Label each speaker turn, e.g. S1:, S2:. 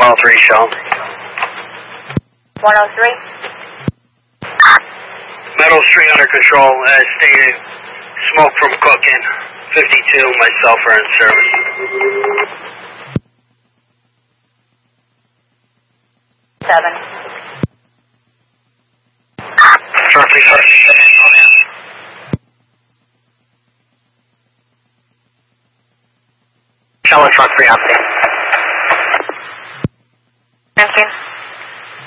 S1: 103 show.
S2: 103?
S1: Meadow Street under control, as stated. Smoke from cooking. 52, myself are in service.
S2: Seven.
S1: Truck 3, Shell and truck 3 out there.